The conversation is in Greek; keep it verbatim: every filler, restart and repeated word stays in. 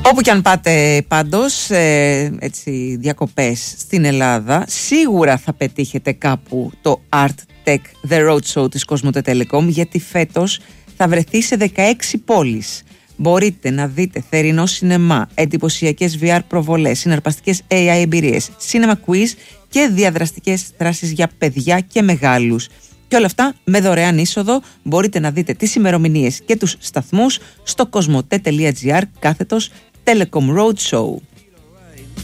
Όπου και αν πάτε πάντως, ε, έτσι, διακοπές στην Ελλάδα, σίγουρα θα πετύχετε κάπου το Art Tech The Roadshow της Cosmote Telecom, γιατί φέτος θα βρεθεί σε δεκαέξι πόλεις. Μπορείτε να δείτε θερινό σινεμά, εντυπωσιακές βι αρ προβολές, συναρπαστικές έι άι εμπειρίες, cinema quiz και διαδραστικές δράσεις για παιδιά και μεγάλους. Και όλα αυτά με δωρεάν είσοδο. Μπορείτε να δείτε τις ημερομηνίες και τους σταθμούς στο cosmote.gr κάθετος Telecom Roadshow.